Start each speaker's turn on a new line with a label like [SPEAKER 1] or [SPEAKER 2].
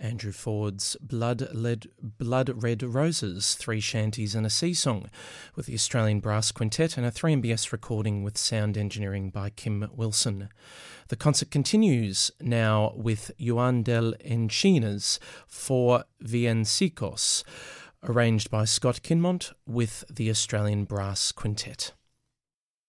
[SPEAKER 1] Andrew Ford's Blood Red Roses, 3 shanties and a sea song with the Australian Brass Quintet, and a 3MBS recording with sound engineering by Kim Wilson. The concert continues now with Juan del Encinas for Villancicos, arranged by Scott Kinmont with the Australian Brass Quintet.